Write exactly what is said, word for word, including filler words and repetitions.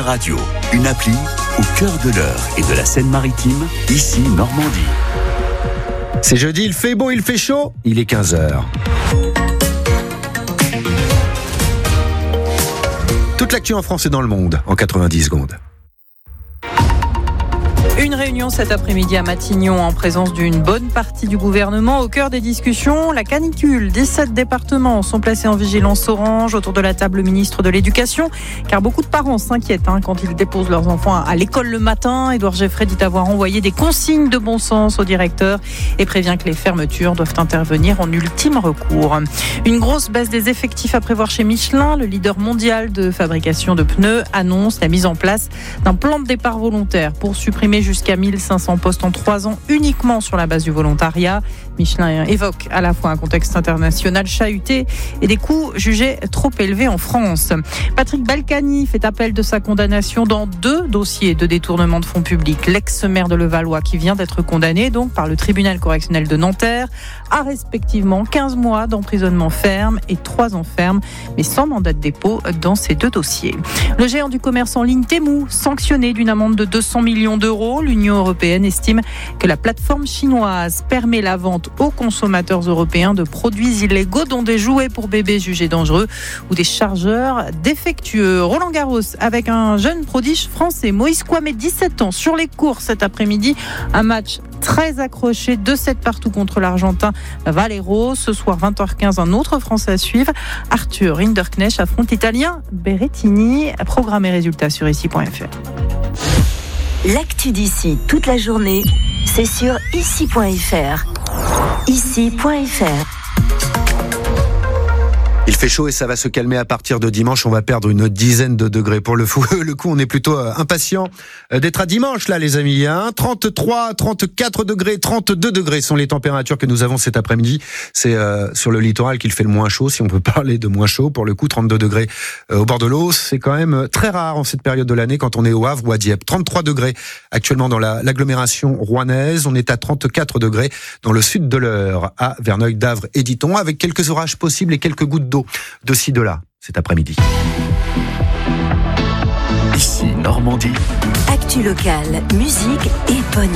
Radio, une appli au cœur de l'Eure et de la Seine-Maritime, ici Normandie. C'est jeudi, il fait beau, il fait chaud, il est quinze heures. Toute l'actu en France et dans le monde en quatre-vingt-dix secondes. Une réunion cet après-midi à Matignon en présence d'une bonne partie du gouvernement. Au cœur des discussions, la canicule. dix-sept départements sont placés en vigilance orange. Autour de la table, le ministre de l'Éducation. Car beaucoup de parents s'inquiètent hein, quand ils déposent leurs enfants à l'école le matin. Édouard Geffray dit avoir envoyé des consignes de bon sens au directeur et prévient que les fermetures doivent intervenir en ultime recours. Une grosse baisse des effectifs à prévoir chez Michelin. Le leader mondial de fabrication de pneus annonce la mise en place d'un plan de départ volontaire pour supprimer jusqu'à mille cinq cents postes en trois ans uniquement sur la base du volontariat. Michelin évoque à la fois un contexte international chahuté et des coûts jugés trop élevés en France. Patrick Balkany fait appel de sa condamnation dans deux dossiers de détournement de fonds publics. L'ex-maire de Levallois qui vient d'être condamné donc par le tribunal correctionnel de Nanterre à respectivement quinze mois d'emprisonnement ferme et trois ans ferme, mais sans mandat de dépôt dans ces deux dossiers. Le géant du commerce en ligne Temu, sanctionné d'une amende de deux cents millions d'euros. L'Union européenne estime que la plateforme chinoise permet la vente aux consommateurs européens de produits illégaux, dont des jouets pour bébés jugés dangereux ou des chargeurs défectueux. Roland Garros avec un jeune prodige français, Moïse Kouamé, dix-sept ans, sur les cours cet après-midi. Un match très accroché, deux sept partout contre l'Argentin Valero. Ce soir, vingt heures quinze, un autre Français à suivre. Arthur Hinderknecht affronte l'Italien Berrettini. Programme et résultats sur ici point f r. L'actu d'ici toute la journée, c'est sur ici point f r. ici point f r. Il fait chaud et ça va se calmer à partir de dimanche. On va perdre une dizaine de degrés. Pour le, fou, le coup, on est plutôt impatient d'être à dimanche, là, les amis. Hein. trente-trois, trente-quatre degrés, trente-deux degrés sont les températures que nous avons cet après-midi. C'est euh, sur le littoral qu'il fait le moins chaud, si on peut parler de moins chaud. Pour le coup, trente-deux degrés euh, au bord de l'eau, c'est quand même très rare en cette période de l'année quand on est au Havre ou à Dieppe. trente-trois degrés actuellement dans la, l'agglomération rouennaise. On est à trente-quatre degrés dans le sud de l'Eure, à Verneuil, Davre et Diton, avec quelques orages possibles et quelques gouttes d'eau de ci, de là, cet après-midi. Ici Normandie. Actu locale, musique et pognon.